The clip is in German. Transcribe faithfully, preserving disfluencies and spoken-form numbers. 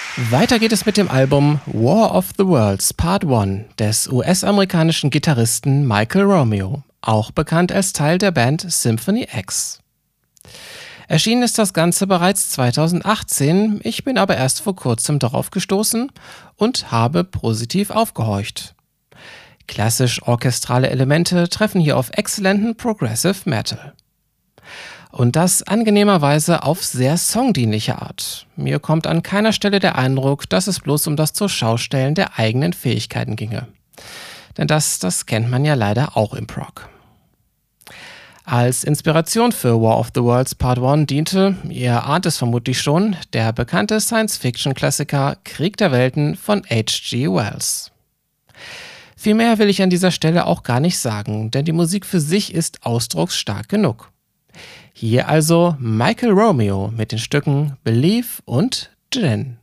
Weiter geht es mit dem Album War of the Worlds Part eins des U S-amerikanischen Gitarristen Michael Romeo, auch bekannt als Teil der Band Symphony X. Erschienen ist das Ganze bereits zweitausendachtzehn, ich bin aber erst vor kurzem darauf gestoßen und habe positiv aufgehorcht. Klassisch orchestrale Elemente treffen hier auf exzellenten Progressive Metal. Und das angenehmerweise auf sehr songdienliche Art. Mir kommt an keiner Stelle der Eindruck, dass es bloß um das Zurschaustellen der eigenen Fähigkeiten ginge. Denn das, das kennt man ja leider auch im Prog. Als Inspiration für War of the Worlds Part eins diente, ihr ahnt es vermutlich schon, der bekannte Science-Fiction-Klassiker Krieg der Welten von H G Wells. Viel mehr will ich an dieser Stelle auch gar nicht sagen, denn die Musik für sich ist ausdrucksstark genug. Hier also Michael Romeo mit den Stücken Believe und Djinn.